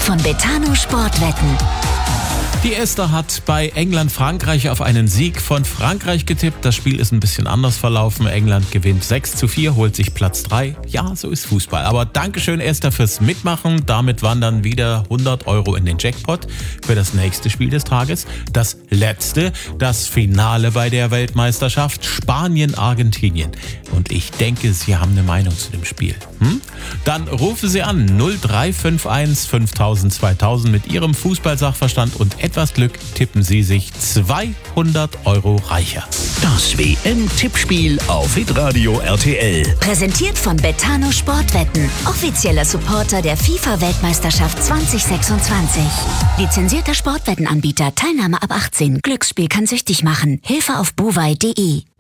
von Betano Sportwetten. Die Esther hat bei England-Frankreich auf einen Sieg von Frankreich getippt. Das Spiel ist ein bisschen anders verlaufen. England gewinnt 6:4, holt sich Platz 3. Ja, so ist Fußball. Aber Dankeschön, Esther, fürs Mitmachen. Damit wandern wieder 100 Euro in den Jackpot für das nächste Spiel des Tages. Das letzte, das Finale bei der Weltmeisterschaft Spanien-Argentinien. Und ich denke, Sie haben eine Meinung zu dem Spiel. Dann rufen Sie an 0351 5000 2000 mit Ihrem Fußballsachverstand und etwas Glück tippen Sie sich 200 Euro reicher. Das WM-Tippspiel auf Hitradio RTL. Präsentiert von Betano Sportwetten, offizieller Supporter der FIFA-Weltmeisterschaft 2026. Lizenzierter Sportwettenanbieter, Teilnahme ab 18. Glücksspiel kann süchtig machen. Hilfe auf buwei.de.